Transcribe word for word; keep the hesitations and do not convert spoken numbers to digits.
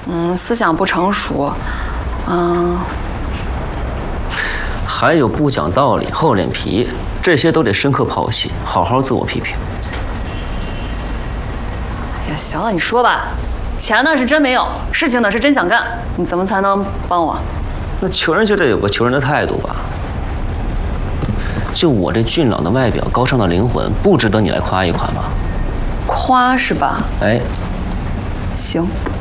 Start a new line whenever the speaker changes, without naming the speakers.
嗯，思想不成熟，嗯，
还有不讲道理、厚脸皮，这些都得深刻剖析，好好自我批评。
哎呀，行了，你说吧，钱呢是真没有，事情呢是真想干，你怎么才能帮我？
那求人就得有个求人的态度吧。就我这俊朗的外表、高尚的灵魂，不值得你来夸一夸吗？
夸是吧？
哎，
行。